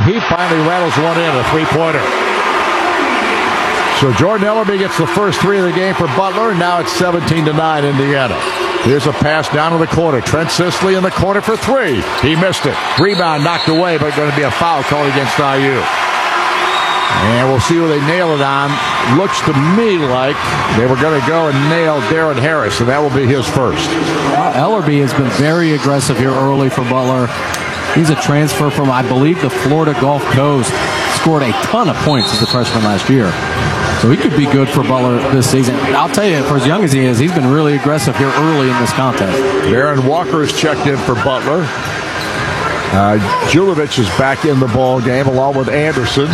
he finally rattles one in, a three-pointer. So Jordan Ellerbe gets the first three of the game for Butler, and now it's 17-9 Indiana. Here's a pass down to the corner. Trent Sisley in the corner for three. He missed it. Rebound knocked away, but going to be a foul called against IU. And we'll see who they nail it on. Looks to me like they were going to go and nail Darren Harris, and that will be his first. Ellerbe has been very aggressive here early for Butler. He's a transfer from, I believe, the Florida Gulf Coast. Scored a ton of points as a freshman last year. So he could be good for Butler this season. I'll tell you, for as young as he is, he's been really aggressive here early in this contest. Darren Walker is checked in for Butler. Julovic is back in the ball game along with Anderson.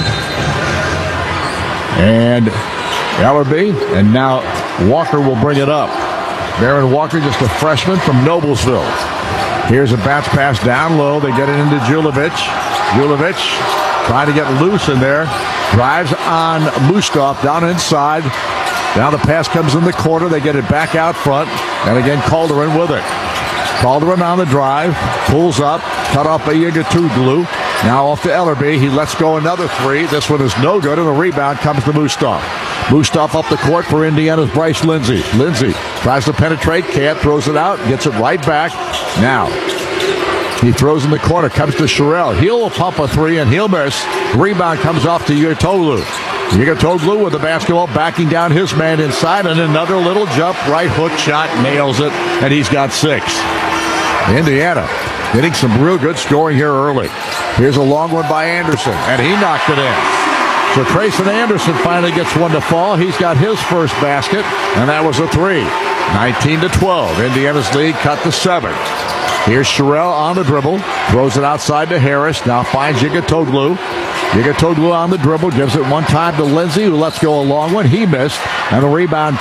And Ellerbe, and now Walker will bring it up. Darren Walker, just a freshman from Noblesville. Here's a bounce pass down low. They get it into Julovic. Julovic trying to get loose in there. Drives on Mustaf down inside. Now the pass comes in the corner. They get it back out front. And again, Calderon with it. Calderon on the drive. Pulls up. Cut off by Yegatuglu. Now off to Ellerbe. He lets go another three. This one is no good, and the rebound comes to Mustaf. Mustaf up the court for Indiana's Bryce Lindsey. Lindsey tries to penetrate. Can't. Throws it out. Gets it right back. Now he throws in the corner. Comes to Sherrill. He'll pump a three, and he'll miss. Rebound comes off to Yegatoglu. Yegatoglu with the basketball, backing down his man inside, and another little jump. Right hook shot. Nails it, and he's got six. Indiana getting some real good scoring here early. Here's a long one by Anderson, and he knocked it in. So Trayson Anderson finally gets one to fall. He's got his first basket, and that was a three. 19-12. Indiana's lead cut to 7. Here's Sherrill on the dribble. Throws it outside to Harris. Now finds Yegatoglu. Yegatoglu on the dribble. Gives it one time to Lindsey, who lets go a long one. He missed, and the rebound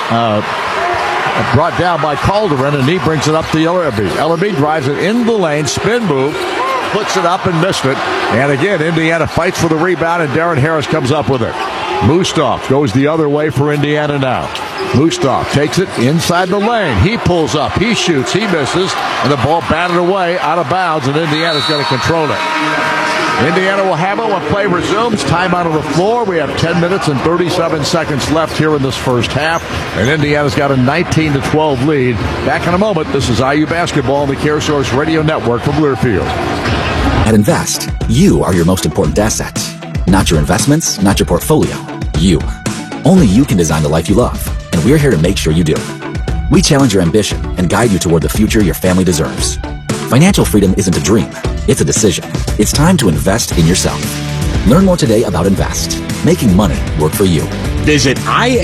brought down by Calderon, and he brings it up to Ellerbe. Ellerbe drives it in the lane, spin move, puts it up and missed it. And again, Indiana fights for the rebound, and Darren Harris comes up with it. Mustaf goes the other way for Indiana now. Mustaf takes it inside the lane. He pulls up, he shoots, he misses, and the ball batted away out of bounds, and Indiana's going to control it. Indiana will have it when play resumes. Time out on the floor. We have 10 minutes and 37 seconds left here in this first half. And Indiana's got a 19-12 lead. Back in a moment. This is IU Basketball on the CareSource Radio Network from Learfield. At Invest, you are your most important asset. Not your investments, not your portfolio. You. Only you can design the life you love. And we're here to make sure you do. We challenge your ambition and guide you toward the future your family deserves. Financial freedom isn't a dream. It's a decision. It's time to invest in yourself. Learn more today about Invest. Making money work for you. Visit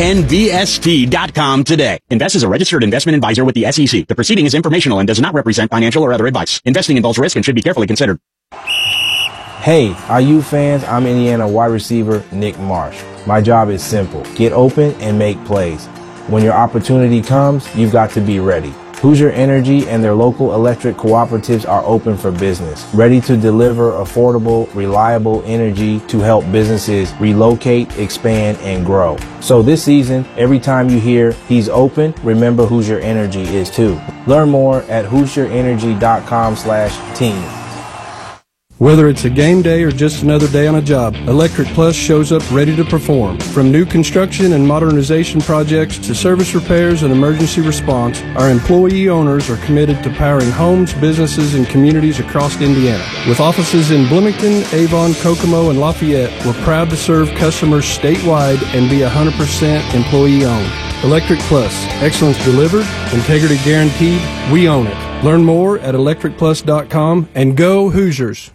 invest.com today. Invest is a registered investment advisor with the SEC. The proceeding is informational and does not represent financial or other advice. Investing involves risk and should be carefully considered. Hey, IU fans, I'm Indiana wide receiver Nick Marsh. My job is simple. Get open and make plays. When your opportunity comes, you've got to be ready. Hoosier Energy and their local electric cooperatives are open for business, ready to deliver affordable, reliable energy to help businesses relocate, expand, and grow. So this season, every time you hear he's open, remember Hoosier Energy is too. Learn more at HoosierEnergy.com/team. Whether it's a game day or just another day on a job, Electric Plus shows up ready to perform. From new construction and modernization projects to service repairs and emergency response, our employee owners are committed to powering homes, businesses, and communities across Indiana. With offices in Bloomington, Avon, Kokomo, and Lafayette, we're proud to serve customers statewide and be 100% employee-owned. Electric Plus, excellence delivered, integrity guaranteed, we own it. Learn more at electricplus.com and go Hoosiers.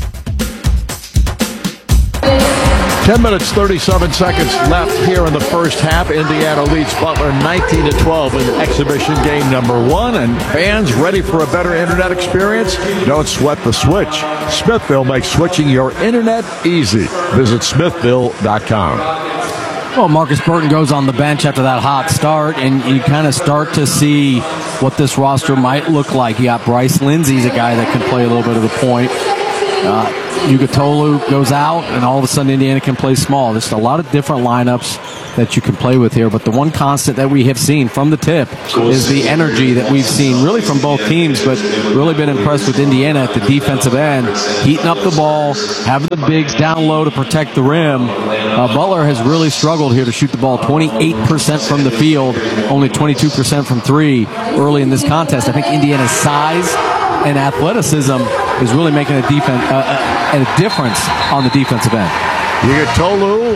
10 minutes, 37 seconds left here in the first half. Indiana leads Butler 19-12 in exhibition game number 1. And fans ready for a better internet experience? Don't sweat the switch. Smithville makes switching your internet easy. Visit smithville.com. Well, Marcus Burton goes on the bench after that hot start, and you kind of start to see what this roster might look like. You got Bryce Lindsey's a guy that can play a little bit of the point. Yegatoglu goes out, and all of a sudden Indiana can play small. There's a lot of different lineups. that you can play with here. But the one constant that we have seen from the tip is the energy that we've seen really from both teams, but really been impressed with Indiana at the defensive end, heating up the ball, having the bigs down low to protect the rim. Butler has really struggled here to shoot the ball. 28% from the field, only 22% from three early in this contest. I think Indiana's size and athleticism is really making a difference on the defensive end. Yigatoglu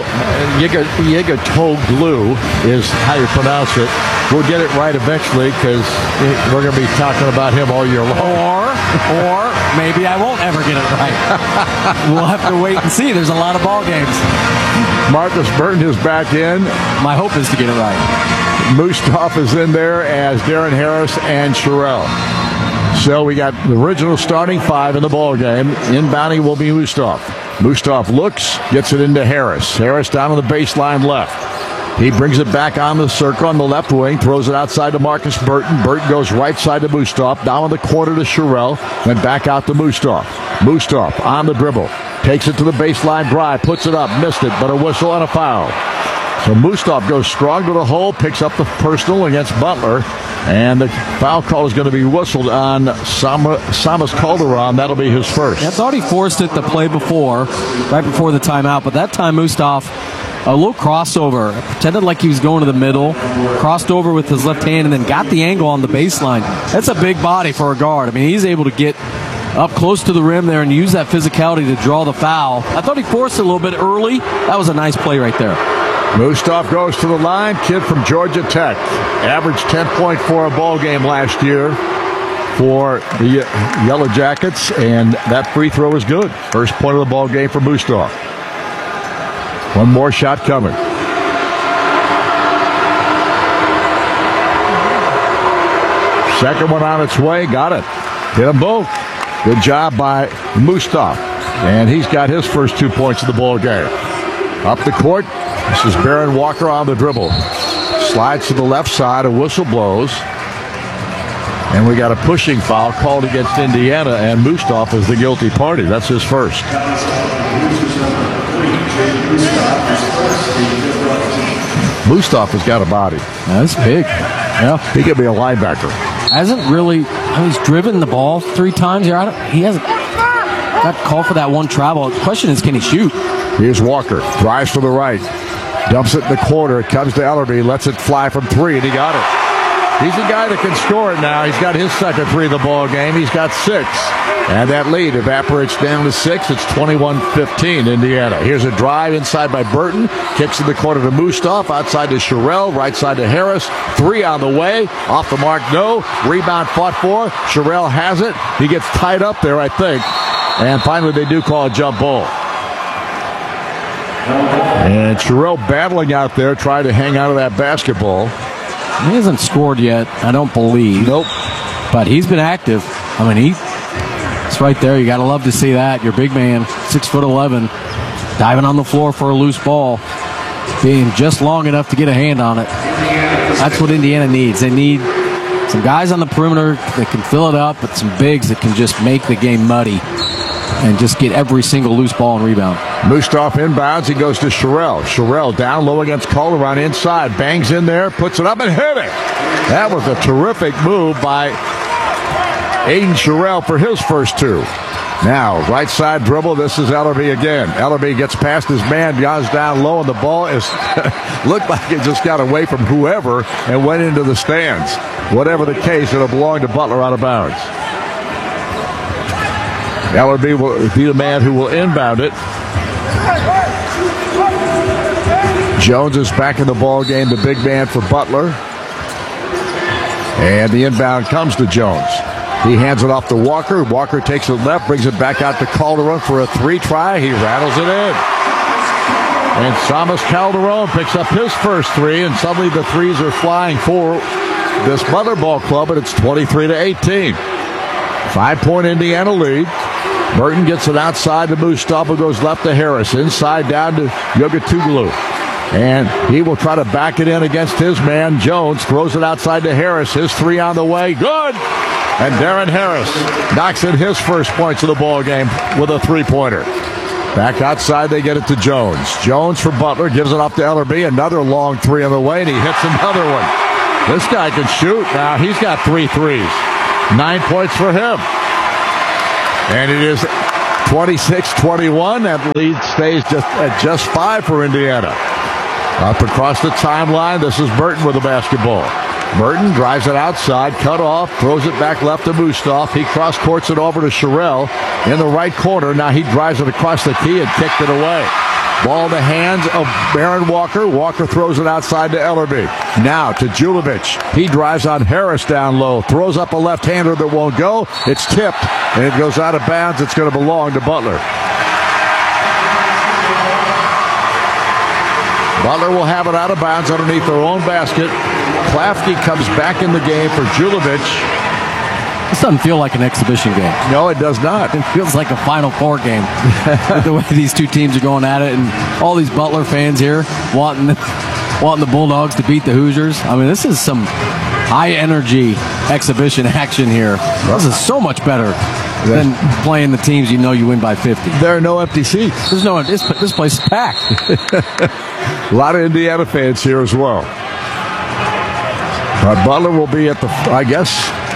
is how you pronounce it. We'll get it right eventually because we're going to be talking about him all year long. Or maybe I won't ever get it right. We'll have to wait and see. There's a lot of ball games. Marcus Burton is back in. My hope is to get it right. Mustaf is in there as Darren Harris and Sherrell. So we got the original starting five in the ball game. Inbounding will be Mustaf. Mustaf looks, gets it into Harris. Harris down on the baseline left. He brings it back on the circle on the left wing, throws it outside to Marcus Burton. Burton goes right side to Mustaf, down on the corner to Sherrell, then back out to Mustaf. Mustaf on the dribble, takes it to the baseline drive, puts it up, missed it, but a whistle and a foul. So Mustaf goes strong to the hole, picks up the personal against Butler, and the foul call is going to be whistled on Samas Calderon. That'll be his first. I thought he forced it the play before, right before the timeout, but that time Mustaf, a little crossover, pretended like he was going to the middle, crossed over with his left hand, and then got the angle on the baseline. That's a big body for a guard. I mean, he's able to get up close to the rim there and use that physicality to draw the foul. I thought he forced it a little bit early. That was a nice play right there. Mustaf goes to the line, kid from Georgia Tech. Averaged 10.4 a ball game last year for the Yellow Jackets, and that free throw is good. First point of the ball game for Mustaf. One more shot coming. Second one on its way, got it. Hit them both. Good job by Mustaf, and he's got his first 2 points of the ball game. Up the court, this is Baron Walker on the dribble. Slides to the left side, a whistle blows. And we got a pushing foul called against Indiana, and Mustaf is the guilty party. That's his first. Mustaf has got a body. That's big. Yeah. He could be a linebacker. Hasn't really, he's driven the ball 3 times here. He hasn't got called for that one travel. The question is, can he shoot? Here's Walker. Drives to the right. Dumps it in the corner. It comes to Ellerby. Lets it fly from 3, and he got it. He's a guy that can score it now. He's got his second 3 of the ball game. He's got 6. And that lead evaporates down to 6. It's 21-15 Indiana. Here's a drive inside by Burton. Kicks in the corner to Mustaf. Outside to Sherrell. Right side to Harris. 3 on the way. Off the mark, no. Rebound fought for. Sherrell has it. He gets tied up there, I think. And finally they do call a jump ball. And Sherrell battling out there, trying to hang out of that basketball. He hasn't scored yet, I don't believe. Nope. But he's been active. I mean, it's right there. You got to love to see that. Your big man, 6'11", diving on the floor for a loose ball, being just long enough to get a hand on it. That's what Indiana needs. They need some guys on the perimeter that can fill it up, but some bigs that can just make the game muddy and just get every single loose ball and rebound. Mustaf inbounds. He goes to Sherrell. Sherrell down low against Calderon inside. Bangs in there, puts it up and hit it. That was a terrific move by Aiden Sherrell for his first 2. Now, right side dribble. This is Ellerby again. Ellerby gets past his man, goes down low, and the ball is looked like it just got away from whoever and went into the stands. Whatever the case, it'll belong to Butler out of bounds. Ellerby will be the man who will inbound it. Jones is back in the ball game, the big man for Butler. And the inbound comes to Jones. He hands it off to Walker. Walker takes it left, brings it back out to Calderon for a 3 try. He rattles it in. And Samas Calderon picks up his first 3, and suddenly the 3s are flying for this Butler ball club, and it's 23-18. 5-point Indiana lead. Burton gets it outside to Mustaf, who goes left to Harris. Inside down to Yigatoglu. And he will try to back it in against his man, Jones. Throws it outside to Harris. His 3 on the way. Good! And Darren Harris knocks in his first points of the ball game with a 3-pointer. Back outside, they get it to Jones. Jones for Butler, gives it off to Ellerbe. Another long three on the way, and he hits another one. This guy can shoot. Now he's got 3 threes. 9 points for him. And it is 26-21. That lead stays just 5 for Indiana. Up across the timeline, this is Burton with the basketball. Burton drives it outside, cut off, throws it back left to Mustaf. He cross-courts it over to Sherrill in the right corner. Now he drives it across the key and kicked it away. Ball in the hands of Baron Walker. Walker throws it outside to Ellerbe. Now to Julovic. He drives on Harris down low. Throws up a left-hander that won't go. It's tipped, and it goes out of bounds. It's going to belong to Butler. Butler will have it out of bounds underneath their own basket. Klafke comes back in the game for Julovic. This doesn't feel like an exhibition game. No, it does not. It feels like a Final Four game with the way these two teams are going at it, and all these Butler fans here wanting the Bulldogs to beat the Hoosiers. I mean, this is some high-energy exhibition action here. This is so much better than playing the teams you know you win by 50. There are no empty seats. There's no. This place is packed. A lot of Indiana fans here as well. But Butler will be at the, I guess,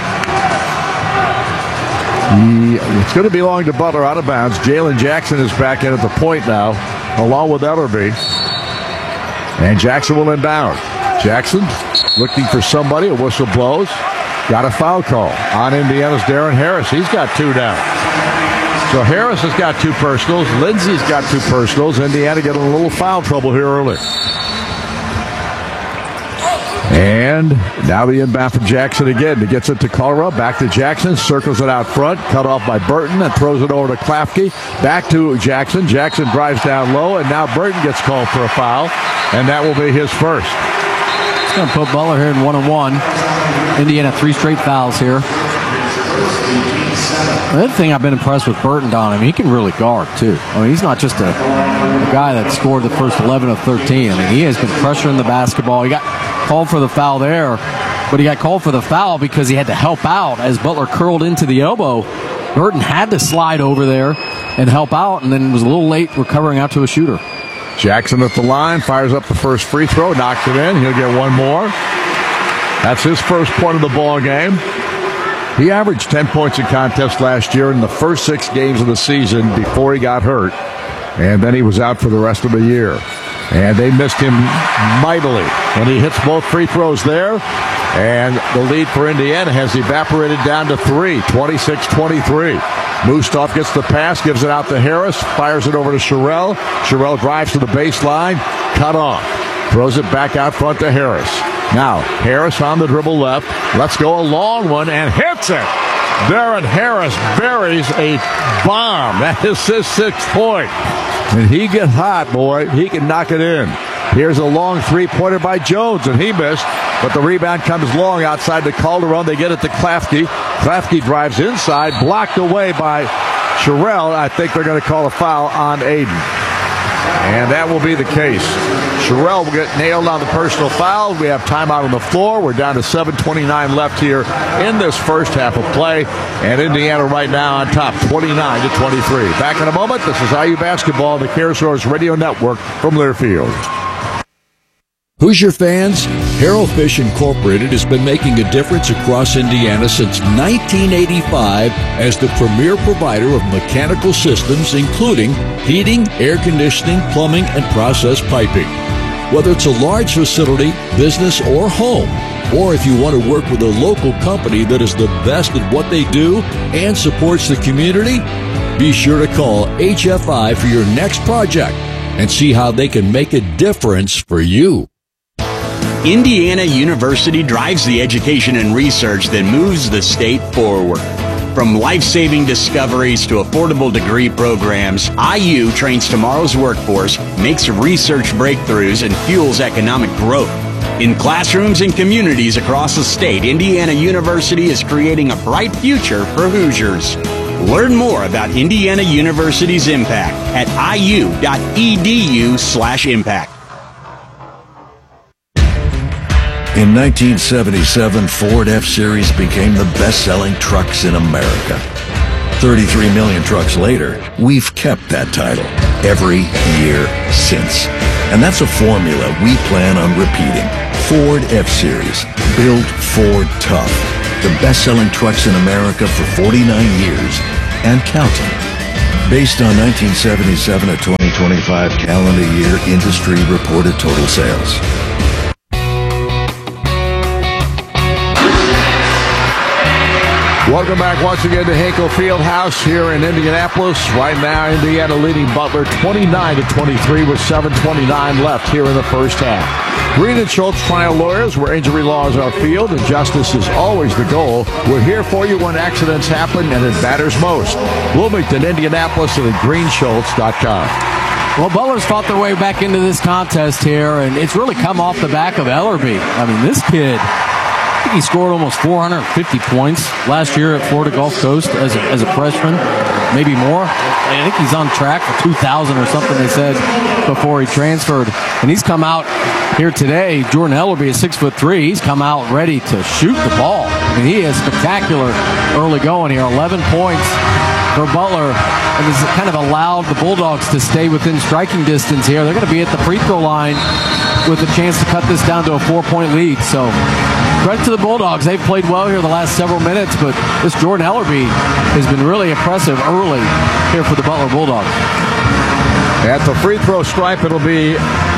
it's going to belong to Butler out of bounds. Jalen Jackson is back in at the point now, along with Ellerbe. And Jackson will inbound. Jackson looking for somebody. A whistle blows. Got a foul call on Indiana's Darren Harris. He's got 2 down. So Harris has got 2 personals. Lindsey's got 2 personals. Indiana getting a little foul trouble here early. And now the inbound from Jackson again. He gets it to Colorado. Back to Jackson. Circles it out front. Cut off by Burton and throws it over to Klafke. Back to Jackson. Jackson drives down low. And now Burton gets called for a foul. And that will be his first. It's going to put Butler here in 1-1. Indiana 3 straight fouls here. The other thing I've been impressed with Burton, Don, I mean, he can really guard, too. I mean, he's not just a guy that scored the first 11 of 13. I mean, he has been pressuring the basketball. He got called for the foul there, but he got called for the foul because he had to help out as Butler curled into the elbow. Burton had to slide over there and help out, and then was a little late recovering out to a shooter. Jackson at the line, fires up the first free throw, knocks it in. He'll get one more. That's his first point of the ball game. He averaged 10 points in contest last year in the first 6 games of the season before he got hurt. And then he was out for the rest of the year. And they missed him mightily. And he hits both free throws there. And the lead for Indiana has evaporated down to 3, 26-23. Mustaf gets the pass, gives it out to Harris, fires it over to Sherrill. Sherrill drives to the baseline, cut off. Throws it back out front to Harris. Now, Harris on the dribble left. Let's go a long one and hits it. Darren Harris buries a bomb. That is his 6th point. And he gets hot, boy. He can knock it in. Here's a long three-pointer by Jones, and he missed. But the rebound comes long outside to Calderon. They get it to Klafke. Klafke drives inside, blocked away by Sherrill. I think they're going to call a foul on Aiden. And that will be the case. Sherrill will get nailed on the personal foul. We have timeout on the floor. We're down to 7:29 left here in this first half of play. And Indiana right now on top, 29-23. Back in a moment. This is IU Basketball, the CareSource Radio Network from Learfield. Hoosier fans, Harrell Fish Incorporated has been making a difference across Indiana since 1985 as the premier provider of mechanical systems, including heating, air conditioning, plumbing, and process piping. Whether it's a large facility, business, or home, or if you want to work with a local company that is the best at what they do and supports the community, be sure to call HFI for your next project and see how they can make a difference for you. Indiana University drives the education and research that moves the state forward. From life-saving discoveries to affordable degree programs, IU trains tomorrow's workforce, makes research breakthroughs, and fuels economic growth. In classrooms and communities across the state, Indiana University is creating a bright future for Hoosiers. Learn more about Indiana University's impact at iu.edu/impact. In 1977, Ford F-Series became the best-selling trucks in America. 33 million trucks later, we've kept that title every year since. And that's a formula we plan on repeating. Ford F-Series, built Ford tough. The best-selling trucks in America for 49 years and counting. Based on 1977 to 2025 calendar year industry reported total sales. Welcome back once again to Hinkle Fieldhouse here in Indianapolis. Right now, Indiana leading Butler 29-23 with 7:29 left here in the first half. Green and Schultz trial lawyers, where injury laws are field and justice is always the goal. We're here for you when accidents happen and it matters most. Bloomington, Indianapolis, and at greenschultz.com. Well, Butler's fought their way back into this contest here, and it's really come off the back of Ellerbe. I mean, this kid, I think he scored almost 450 points last year at Florida Gulf Coast as a freshman, maybe more. I think he's on track for 2,000 or something they said before he transferred. And he's come out here today. Jordan Ellerbe is 6'3". He's come out ready to shoot the ball. I mean, he is spectacular early going here. 11 points for Butler, and has kind of allowed the Bulldogs to stay within striking distance here. They're going to be at the free throw line with a chance to cut this down to a 4-point lead. So credit to the Bulldogs. They've played well here the last several minutes, but this Jordan Ellerbe has been really impressive early here for the Butler Bulldogs. At the free throw stripe, it'll be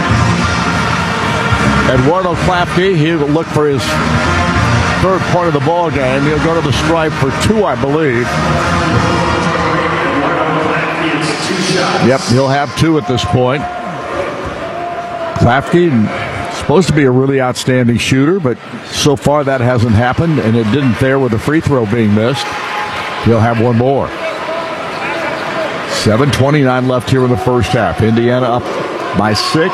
Eduardo Klafke. He'll look for his third point of the ball game. He'll go to the stripe for 2, I believe. Yep, he'll have 2 at this point. Klafke, supposed to be a really outstanding shooter, but so far that hasn't happened, and it didn't there with the free throw being missed. He'll have 1 more. 7:29 left here in the first half. Indiana up by 6.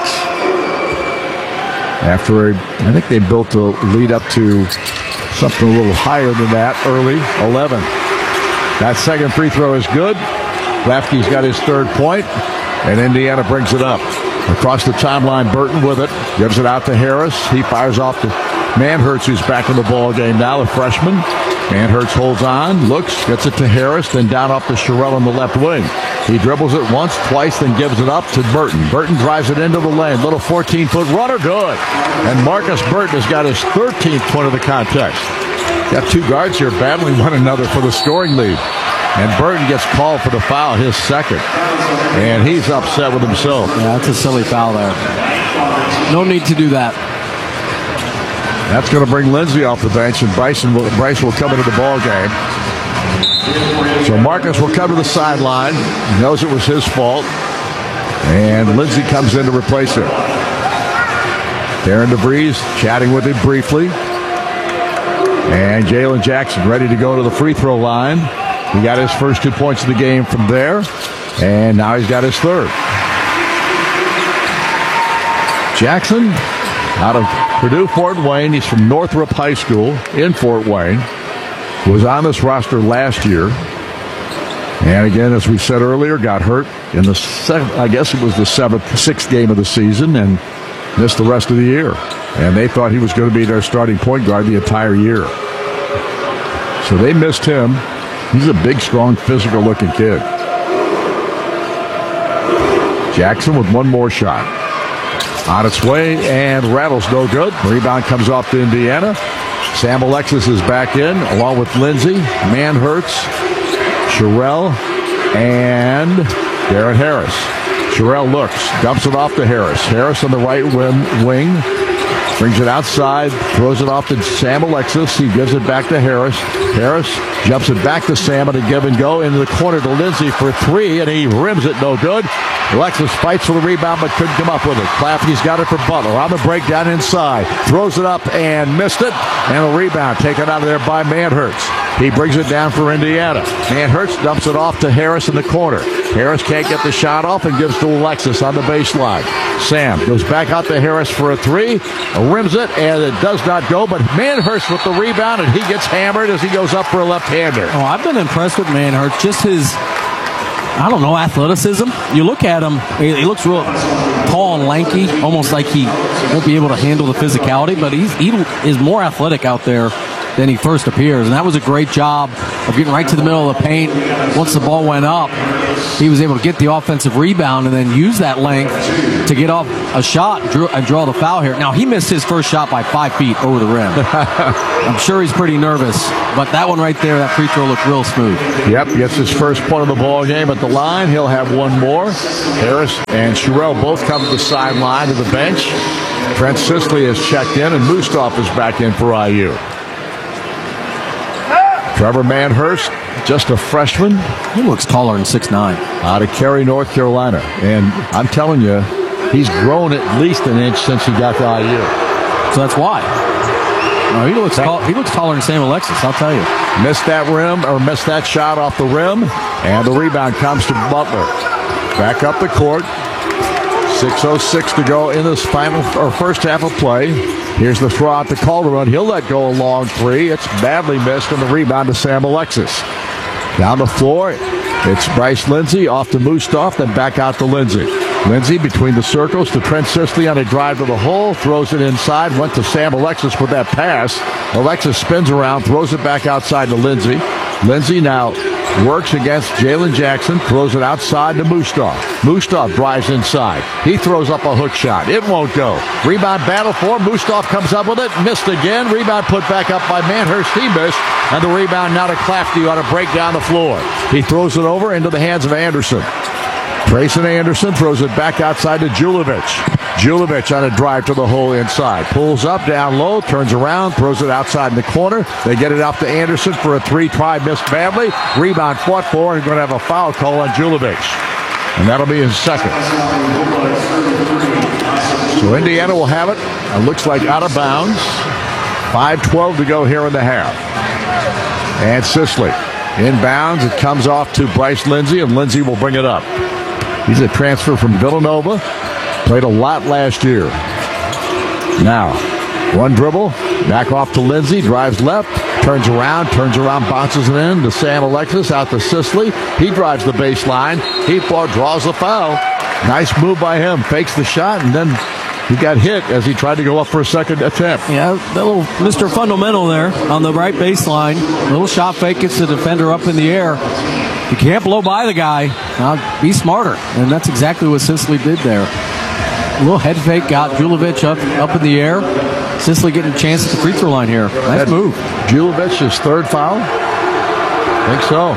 After, I think they built a lead up to something a little higher than that early, 11. That second free throw is good. Klafke's got his third point, and Indiana brings it up. Across the timeline, Burton with it. Gives it out to Harris. He fires off to Manhertz, who's back in the ball game now, the freshman. Manhertz holds on, looks, gets it to Harris, then down off to Sherrell on the left wing. He dribbles it once, twice, then gives it up to Burton. Burton drives it into the lane. Little 14-foot runner, good. And Marcus Burton has got his 13th point of the contest. Got 2 guards here battling one another for the scoring lead. And Burton gets called for the foul, his second. And he's upset with himself. Yeah, that's a silly foul there. No need to do that. That's going to bring Lindsey off the bench, and Bryce will come into the ball game. So Marcus will come to the sideline. He knows it was his fault. And Lindsey comes in to replace him. Darren DeVries chatting with him briefly. And Jalen Jackson ready to go to the free throw line. He got his first 2 points of the game from there, and now he's got his third. Jackson, out of Purdue Fort Wayne. He's from Northrop High School in Fort Wayne. Was on this roster last year. And again, as we said earlier, got hurt in the I guess it was the 6th game of the season and missed the rest of the year. And they thought he was going to be their starting point guard the entire year. So they missed him. He's a big, strong, physical-looking kid. Jackson with 1 more shot. On its way, and rattles no good. Rebound comes off to Indiana. Sam Alexis is back in, along with Lindsey, Manhertz, Sherrell, and Darren Harris. Sherrell looks, dumps it off to Harris. Harris on the right wing. Brings it outside, throws it off to Sam Alexis. He gives it back to Harris. Harris jumps it back to Sam at a give and go into the corner to Lindsey for 3, and he rims it no good. Alexis fights for the rebound but couldn't come up with it. Klafke's got it for Butler. On the breakdown inside. Throws it up and missed it. And a rebound taken out of there by Manhertz. He brings it down for Indiana. Manhertz dumps it off to Harris in the corner. Harris can't get the shot off and gives to Alexis on the baseline. Sam goes back out to Harris for a 3. Rims it, and it does not go, but Manhertz with the rebound, and he gets hammered as he goes up for a left-hander. Oh, I've been impressed with Manhertz. Just his, I don't know, athleticism. You look at him, he looks real tall and lanky, almost like he won't be able to handle the physicality, but he is more athletic out there than he first appears. And that was a great job of getting right to the middle of the paint. Once the ball went up, he was able to get the offensive rebound and then use that length to get off a shot and draw the foul here. Now, he missed his first shot by 5 feet over the rim. I'm sure he's pretty nervous, but that one right there, that free throw looked real smooth. Yep, gets his first point of the ball game at the line. He'll have one more. Harris and Sherrill both come to the sideline to the bench. Trent Sisley has checked in, and Mustaf is back in for IU. Trevor Manhurst, just a freshman. He looks taller than 6'9". Out of Cary, North Carolina. And I'm telling you, he's grown at least an inch since he got to IU. So that's why. No, he looks taller than Sam Alexis, I'll tell you. Missed that shot off the rim, and the rebound comes to Butler. Back up the court. 6:06 to go in this first half of play. Here's the throw out to Calderon. He'll let go a long three. It's badly missed, and the rebound to Sam Alexis. Down the floor, it's Bryce Lindsey off to Mustaf, then back out to Lindsey. Lindsey between the circles to Trent Sisley on a drive to the hole, throws it inside, went to Sam Alexis with that pass. Alexis spins around, throws it back outside to Lindsey. Lindsey now works against Jalen Jackson, throws it outside to Mustaf. Mustaf drives inside. He throws up a hook shot. It won't go. Rebound battle for Mustaf comes up with it. Missed again. Rebound put back up by Manhurst. He missed. And the rebound now to Clafty on a break down the floor. He throws it over into the hands of Anderson. Trayson Anderson throws it back outside to Julovic. Julovic on a drive to the hole inside. Pulls up, down low, turns around, throws it outside in the corner. They get it out to Anderson for a three-try, missed badly. Rebound fought for, and going to have a foul call on Julovic. And that'll be his second. So Indiana will have it. It looks like out of bounds. 5:12 to go here in the half. And Sisley inbounds. It comes off to Bryce Lindsey, and Lindsey will bring it up. He's a transfer from Villanova. Played a lot last year. Now, one dribble, back off to Lindsey, drives left, turns around, bounces it in to Sam Alexis, out to Sisley. He drives the baseline. He draws the foul. Nice move by him. Fakes the shot, and then he got hit as he tried to go up for a second attempt. Yeah, that little Mr. Fundamental there on the right baseline. Little shot fake, gets the defender up in the air. You can't blow by the guy. Now, be smarter. And that's exactly what Sisley did there. A little head fake got Julovic up in the air. Sisley getting a chance at the free throw line here. Nice move. Julovic's third foul? I think so.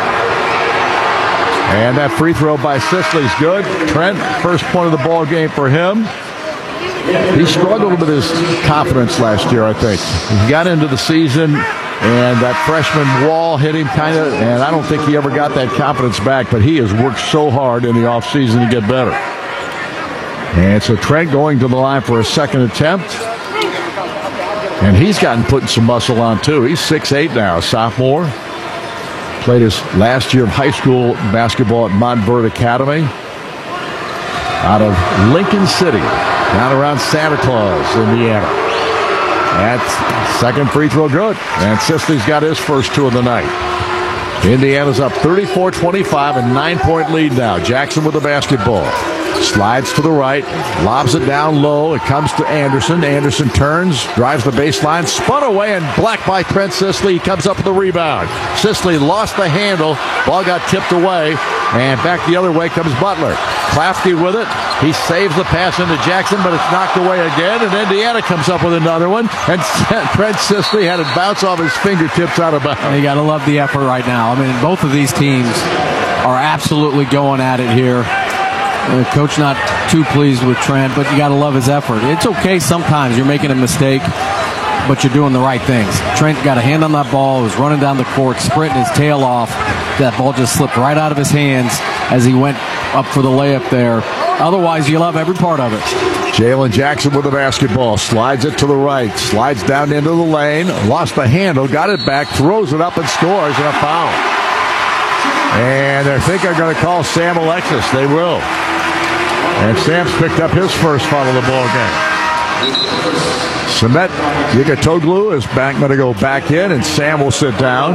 And that free throw by Sisley's good. Trent, first point of the ball game for him. He struggled with his confidence last year, I think. He got into the season, and that freshman wall hit him kind of, and I don't think he ever got that confidence back, but he has worked so hard in the offseason to get better. And so Trent going to the line for a second attempt. And he's gotten putting some muscle on, too. He's 6'8 now, a sophomore. Played his last year of high school basketball at Montverde Academy out of Lincoln City, down around Santa Claus, Indiana. That's second free throw good. And Sisley's got his first two of the night. Indiana's up 34-25, a 9-point lead now. Jackson with the basketball. Slides to the right, lobs it down low. It comes to Anderson. Anderson turns, drives the baseline, spun away and blocked by Trent Sisley. He comes up with the rebound. Sisley lost the handle. Ball got tipped away, and back the other way comes Butler. Clafty with it. He saves the pass into Jackson, but it's knocked away again, and Indiana comes up with another one, and Trent Sisley had it bounce off his fingertips out of bounds. You got to love the effort right now. I mean, both of these teams are absolutely going at it here. Coach not too pleased with Trent, but you got to love his effort. It's okay sometimes you're making a mistake, but you're doing the right things. Trent got a hand on that ball, was running down the court, sprinting his tail off. That ball just slipped right out of his hands as he went up for the layup there. Otherwise, you love every part of it. Jalen Jackson with the basketball, slides it to the right, slides down into the lane, lost the handle, got it back, throws it up and scores, and a foul. And I think they're going to call Sam Alexis. They will. And Sam's picked up his first foul of the ball game. Samet Yigitoglu is going to go back in, and Sam will sit down.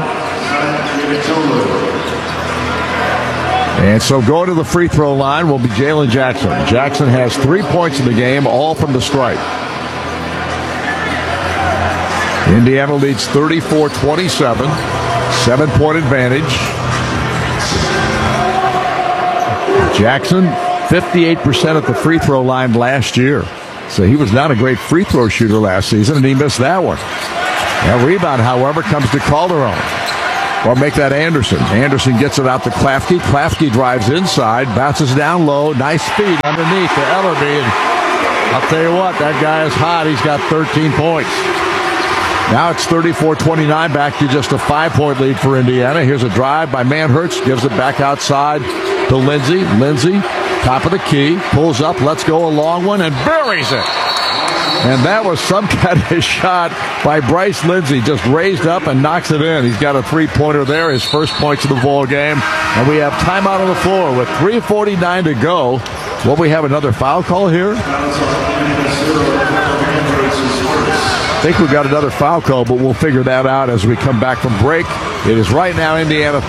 And so going to the free throw line will be Jalen Jackson. Jackson has 3 points in the game, all from the stripe. Indiana leads 34-27. 7-point advantage. Jackson, 58% at the free throw line last year. So he was not a great free throw shooter last season, and he missed that one. That rebound, however, comes to Calderon. Or make that Anderson. Anderson gets it out to Klafke. Klafke drives inside, bounces down low. Nice speed underneath to Ellerbe. And I'll tell you what, that guy is hot. He's got 13 points. Now it's 34-29, back to just a 5-point lead for Indiana. Here's a drive by Manhertz. Gives it back outside to Lindsey. Lindsey, top of the key, pulls up, lets go a long one, and buries it. And that was some kind of shot by Bryce Lindsey. Just raised up and knocks it in. He's got a three-pointer there, his first points of the ball game. And we have timeout on the floor with 3:49 to go. Will we have another foul call here? I think we've got another foul call, but we'll figure that out as we come back from break. It is right now Indiana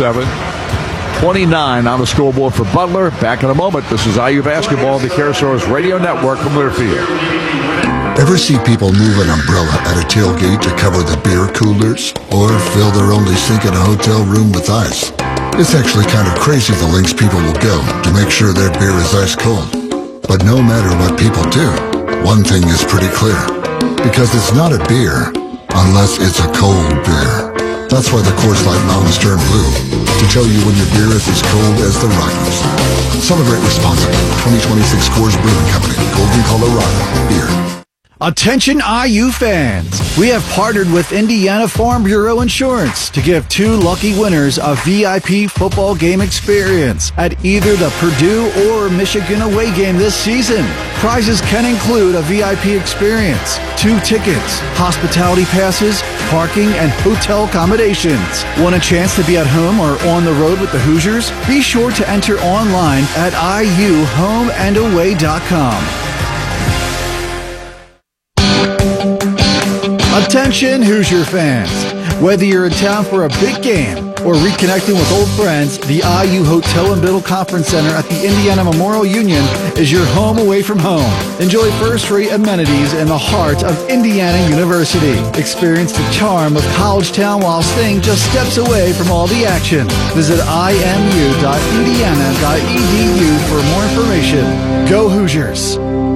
37-29 on the scoreboard for Butler. Back in a moment. This is IU Basketball on the Carousels Radio Network from Learfield. Ever see people move an umbrella at a tailgate to cover the beer coolers? Or fill their only sink in a hotel room with ice? It's actually kind of crazy the lengths people will go to make sure their beer is ice cold. But no matter what people do, one thing is pretty clear. Because it's not a beer unless it's a cold beer. That's why the Coors Light Mountains turn blue, to tell you when your beer is as cold as the Rockies. Celebrate responsibly. 2026 Coors Brewing Company, Golden, Colorado. Beer. Attention IU fans! We have partnered with Indiana Farm Bureau Insurance to give 2 lucky winners a VIP football game experience at either the Purdue or Michigan away game this season. Prizes can include a VIP experience, 2 tickets, hospitality passes, parking, and hotel accommodations. Want a chance to be at home or on the road with the Hoosiers? Be sure to enter online at iuhomeandaway.com. Attention Hoosier fans! Whether you're in town for a big game or reconnecting with old friends, the IU Hotel and Biddle Conference Center at the Indiana Memorial Union is your home away from home. Enjoy first-rate amenities in the heart of Indiana University. Experience the charm of College Town while staying just steps away from all the action. Visit imu.indiana.edu for more information. Go Hoosiers!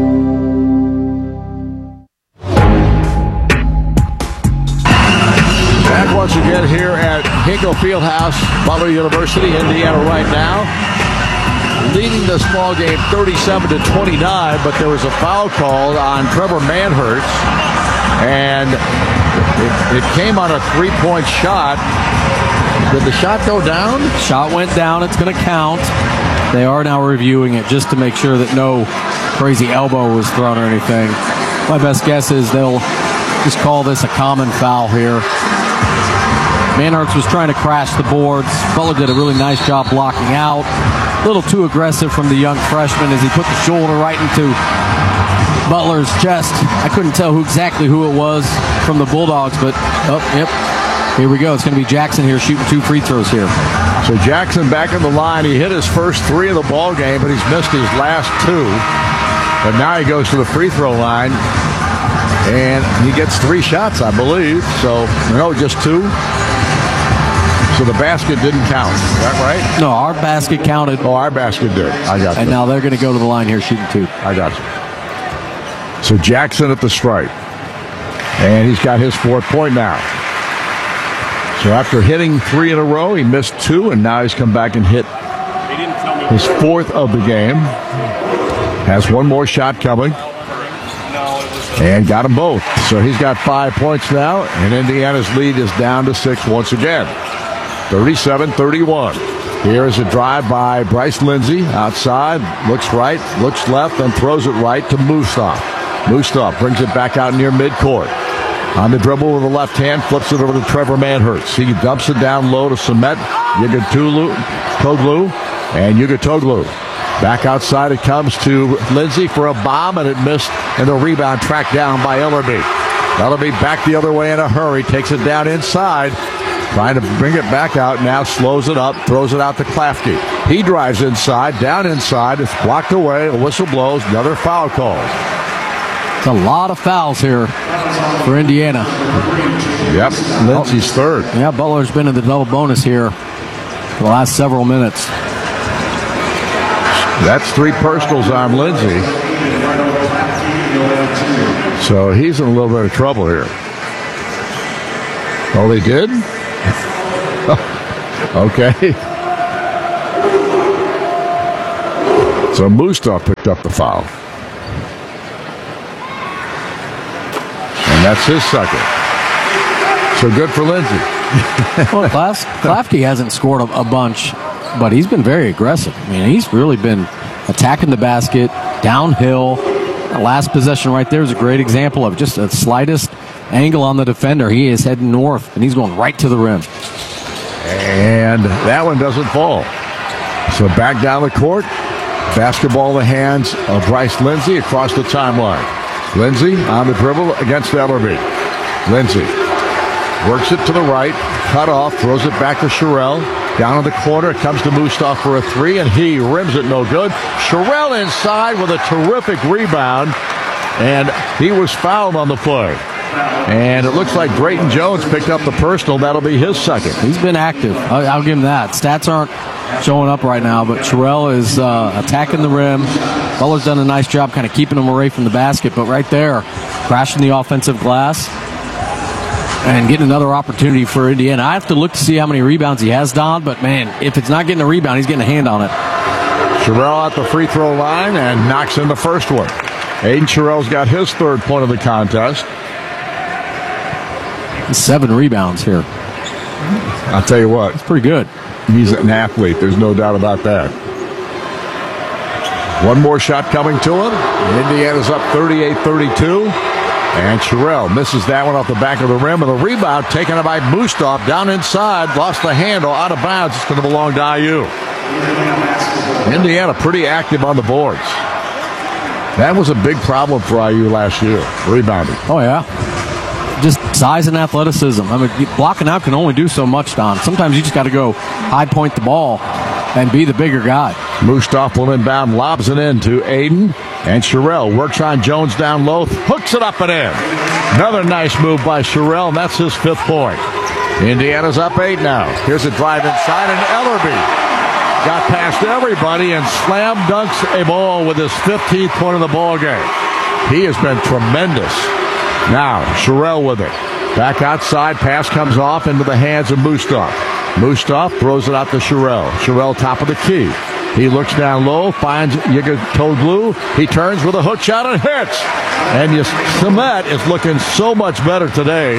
Once again here at Hinkle Fieldhouse, Butler University, Indiana right now. Leading this ball game 37-29, but there was a foul called on Trevor Manhertz. And it came on a 3-point shot. Did the shot go down? Shot went down. It's going to count. They are now reviewing it just to make sure that no crazy elbow was thrown or anything. My best guess is they'll just call this a common foul here. Manhertz was trying to crash the boards. Butler did a really nice job blocking out. A little too aggressive from the young freshman as he put the shoulder right into Butler's chest. I couldn't tell exactly who it was from the Bulldogs, but, here we go. It's going to be Jackson here shooting 2 free throws here. So Jackson back in the line. He hit his first 3 of the ball game, but he's missed his last 2. But now he goes to the free throw line, and he gets 3 shots, I believe. So, no, just 2. So the basket didn't count. Is that right? No, our basket counted. Oh, our basket did. I got you. And now they're going to go to the line here shooting 2. I got you. So Jackson at the stripe. And he's got his 4th point now. So after hitting 3 in a row, he missed 2, and now he's come back and hit his 4th of the game. Has 1 more shot coming. And got them both. So he's got 5 points now, and Indiana's lead is down to 6 once again. 37-31. Here is a drive by Bryce Lindsey. Outside, looks right, looks left, and throws it right to Mustaf. Mustaf brings it back out near midcourt. On the dribble with the left hand, flips it over to Trevor Manhertz. He dumps it down low to Cement, Toglu, and Toglu. Back outside it comes to Lindsey for a bomb, and it missed, and the rebound tracked down by Ellerbe. Ellerbe back the other way in a hurry, takes it down inside. Trying to bring it back out, now slows it up, throws it out to Klafke. He drives inside, down inside, it's blocked away, a whistle blows, another foul call. It's a lot of fouls here for Indiana. Yep, Lindsey's third. Yeah, Butler's been in the double bonus here for the last several minutes. That's 3 personals on Lindsey. So he's in a little bit of trouble here. Oh, they did? Okay. So Mustaf picked up the foul. And that's his second. So good for Lindsey. Well, Klafke hasn't scored a bunch, but he's been very aggressive. I mean, he's really been attacking the basket, downhill. That last possession right there is a great example of just the slightest angle on the defender. He is heading north, and he's going right to the rim. And that one doesn't fall. So back down the court. Basketball in the hands of Bryce Lindsey across the timeline. Lindsey on the dribble against Ellerbe. Lindsey works it to the right, cut off, throws it back to Sherrill. Down in the corner, it comes to Mustaf for a 3, and he rims it no good. Sherrill inside with a terrific rebound, and he was fouled on the play. And it looks like Drayton Jones picked up the personal. That'll be his second. He's been active. I'll give him that. Stats aren't showing up right now, but Sherrill is attacking the rim. Butler's done a nice job kind of keeping him away from the basket, but right there, crashing the offensive glass and getting another opportunity for Indiana. I have to look to see how many rebounds he has, Don, but man, if it's not getting a rebound, he's getting a hand on it. Sherrill at the free throw line and knocks in the first one. Aiden Sherrill's got his third point of the contest. 7 rebounds here. I'll tell you what. It's pretty good. He's an athlete. There's no doubt about that. One more shot coming to him. Indiana's up 38-32. And Sherrill misses that one off the back of the rim. And the rebound taken by Mustaf down inside. Lost the handle, out of bounds. It's going to belong to IU. Indiana pretty active on the boards. That was a big problem for IU last year, rebounding. Oh, yeah. Just size and athleticism. I mean, blocking out can only do so much, Don. Sometimes you just got to go high point the ball and be the bigger guy. Mustaf will inbound, lobs it in to Aiden. And Sherrill works on Jones down low, hooks it up and in. Another nice move by Sherrill, and that's his 5th point. Indiana's up 8 now. Here's a drive inside, and Ellerbe got past everybody and slam dunks a ball with his 15th point of the ball game. He has been tremendous. Now, Sherrill with it. Back outside, pass comes off into the hands of Mustaf. Mustaf throws it out to Sherrill. Sherrill top of the key. He looks down low, finds Yigitoglu. He turns with a hook shot and hits. And Samet is looking so much better today.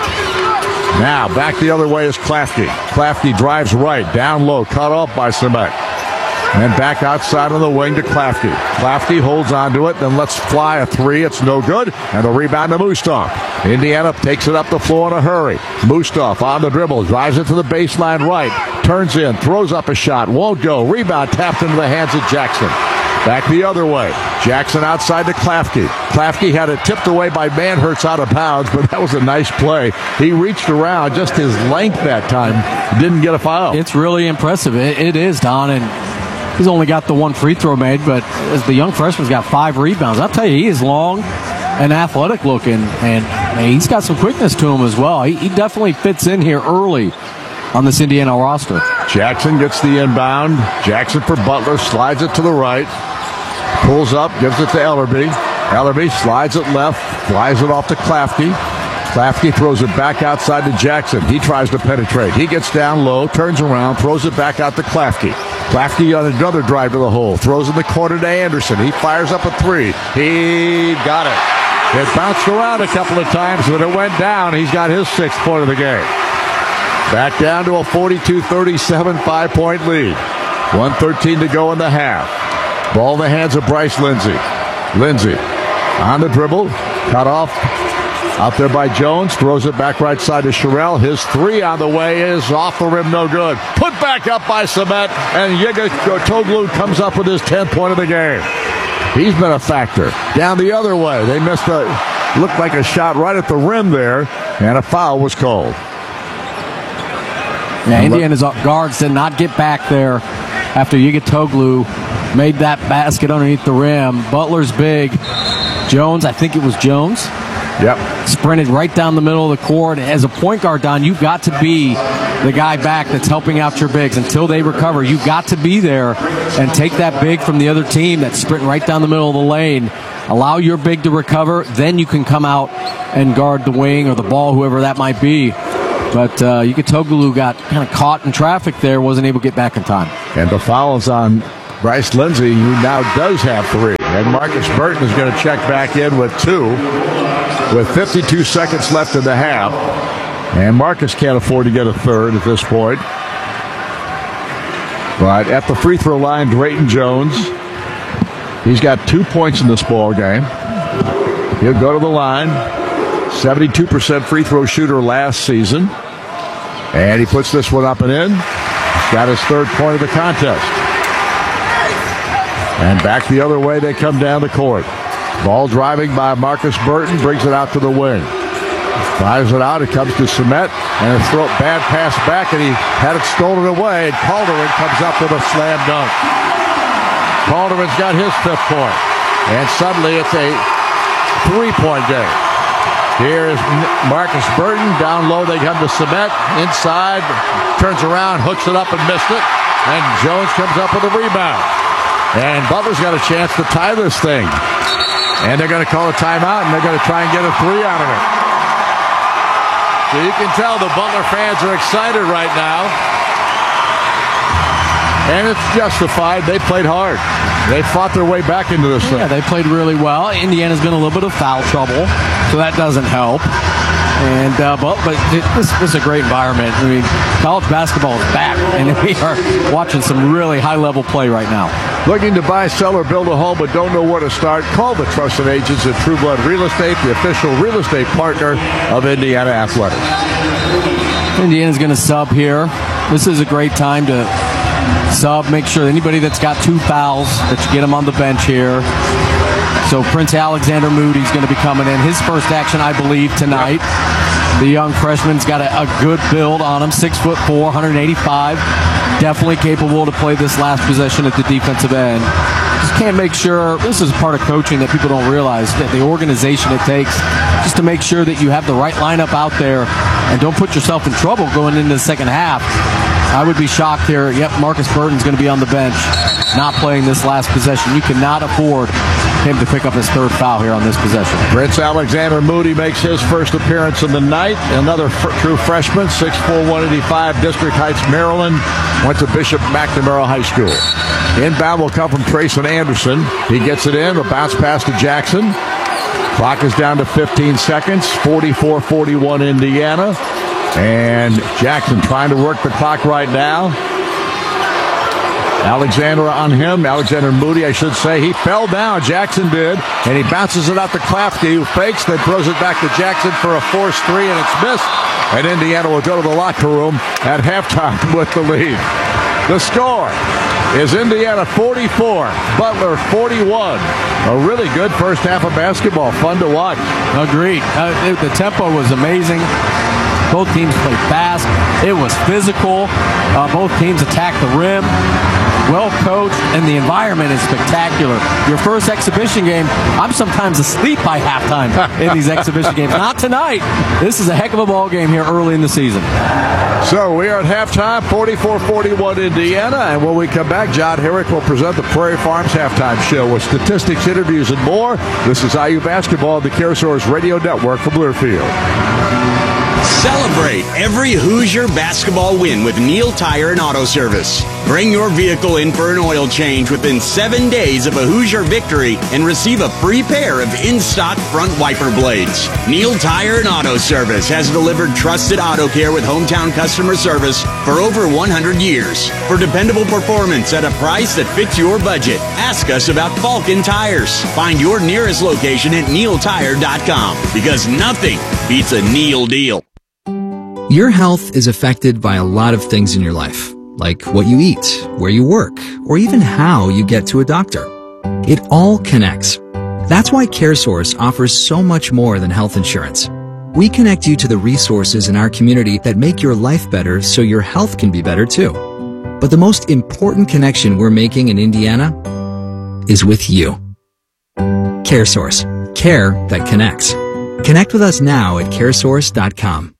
Now, back the other way is Klafke. Klafke drives right, down low, cut off by Samet. And back outside on the wing to Klafke. Klafke holds onto it, then lets fly a 3. It's no good. And the rebound to Mustaf. Indiana takes it up the floor in a hurry. Mustaf on the dribble, drives it to the baseline right. Turns in, throws up a shot, won't go. Rebound tapped into the hands of Jackson. Back the other way. Jackson outside to Klafke. Klafke had it tipped away by Manhurts out of bounds, but that was a nice play. He reached around, just his length that time. Didn't get a foul. It's really impressive. It is, Don, and he's only got the 1 free throw made, but as the young freshman's got 5 rebounds. I'll tell you, he is long and athletic looking, and he's got some quickness to him as well. He definitely fits in here early on this Indiana roster. Jackson gets the inbound. Jackson for Butler, slides it to the right. Pulls up, gives it to Ellerbe. Ellerbe slides it left, flies it off to Klafke. Klafke throws it back outside to Jackson. He tries to penetrate. He gets down low, turns around, throws it back out to Klafke. Klafke on another drive to the hole. Throws in the corner to Anderson. He fires up a 3. He got it. It bounced around a couple of times, but it went down. He's got his 6th point of the game. Back down to a 42-37 5-point lead. 1:13 to go in the half. Ball in the hands of Bryce Lindsey. Lindsey on the dribble. Cut off. Out there by Jones. Throws it back right side to Sherrill. His 3 on the way is off the rim. No good. Put back up by Samet. And Yigitoglu comes up with his 10th point of the game. He's been a factor. Down the other way. They missed looked like a shot right at the rim there. And a foul was called. Yeah, Indiana's guards did not get back there after Yigitoglu made that basket underneath the rim. Butler's big Jones, I think it was Jones. Yep. Sprinted right down the middle of the court. As a point guard, Don, you've got to be the guy back that's helping out your bigs until they recover. You've got to be there and take that big from the other team that's sprinting right down the middle of the lane. Allow your big to recover. Then you can come out and guard the wing or the ball, whoever that might be. But Ukitoglu got kind of caught in traffic there, wasn't able to get back in time. And the foul is on Bryce Lindsey, who now does have 3. And Marcus Burton is going to check back in with 2 with 52 seconds left in the half. And Marcus can't afford to get a third at this point. But at the free throw line, Drayton Jones. He's got 2 points in this ball game. He'll go to the line. 72% free throw shooter last season. And he puts this one up and in. He's got his 3rd point of the contest. And back the other way, they come down the court. Ball driving by Marcus Burton, brings it out to the wing. Fires it out, it comes to Cement, and a bad pass back, and he had it stolen away, and Calderon comes up with a slam dunk. Calderon's got his 5th point, and suddenly it's a 3-point game. Here's Marcus Burton, down low, they come to Cement, inside, turns around, hooks it up and missed it, and Jones comes up with a rebound. And Butler's got a chance to tie this thing. And they're going to call a timeout, and they're going to try and get a 3 out of it. So you can tell the Butler fans are excited right now. And it's justified. They played hard. They fought their way back into this thing. Yeah, they played really well. Indiana's been a little bit of foul trouble, so that doesn't help. And but this is a great environment. I mean, college basketball is back, and we are watching some really high-level play right now. Looking to buy, sell, or build a home but don't know where to start? Call the trusted agents at True Blood Real Estate, the official real estate partner of Indiana Athletics. Indiana's going to sub here. This is a great time to sub. Make sure anybody that's got 2 fouls, that you get them on the bench here. So Prince Alexander Moody's going to be coming in. His first action, I believe, tonight. The young freshman's got a good build on him. 6'4", 185. Definitely capable to play this last possession at the defensive end. Just can't make sure. This is part of coaching that people don't realize, that the organization it takes just to make sure that you have the right lineup out there and don't put yourself in trouble going into the second half. I would be shocked here. Yep, Marcus Burton's going to be on the bench, not playing this last possession. You cannot afford him to pick up his 3rd foul here on this possession. Prince Alexander Moody makes his first appearance of the night. Another true freshman, 6'4", 185, District Heights, Maryland. Went to Bishop McNamara High School. Inbound will come from Trayson Anderson. He gets it in, a bounce pass to Jackson. Clock is down to 15 seconds, 44-41 Indiana. And Jackson trying to work the clock right now. Alexander on him. Alexander Moody, I should say. He fell down. Jackson did. And he bounces it out to Klafke, who fakes, then throws it back to Jackson for a forced 3, and it's missed. And Indiana will go to the locker room at halftime with the lead. The score is Indiana 44, Butler 41. A really good first half of basketball. Fun to watch. Agreed. The tempo was amazing. Both teams played fast. It was physical. Both teams attacked the rim. Well coached, and the environment is spectacular. Your first exhibition game, I'm sometimes asleep by halftime in these exhibition games. Not tonight. This is a heck of a ball game here early in the season. So we are at halftime, 44-41 Indiana, and when we come back, John Herrick will present the Prairie Farms Halftime Show with statistics, interviews, and more. This is IU Basketball, the CareSource Radio Network from Learfield. Celebrate every Hoosier basketball win with Neil Tire and Auto Service. Bring your vehicle in for an oil change within 7 days of a Hoosier victory and receive a free pair of in-stock front wiper blades. Neil Tire and Auto Service has delivered trusted auto care with hometown customer service for over 100 years. For dependable performance at a price that fits your budget, ask us about Falcon Tires. Find your nearest location at neiltire.com, because nothing beats a Neil deal. Your health is affected by a lot of things in your life, like what you eat, where you work, or even how you get to a doctor. It all connects. That's why CareSource offers so much more than health insurance. We connect you to the resources in our community that make your life better so your health can be better too. But the most important connection we're making in Indiana is with you. CareSource. Care that connects. Connect with us now at caresource.com.